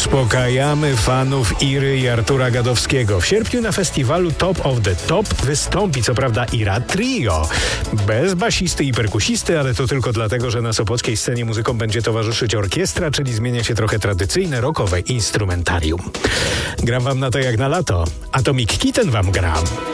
Uspokajamy fanów Iry i Artura Gadowskiego. W sierpniu na festiwalu Top of the Top wystąpi co prawda Ira Trio. Bez basisty i perkusisty, ale to tylko dlatego, że na sopockiej scenie muzykom będzie towarzyszyć orkiestra, czyli zmienia się trochę tradycyjne rockowe instrumentarium. Gram wam na to jak na lato. Atomic Kitten wam gram.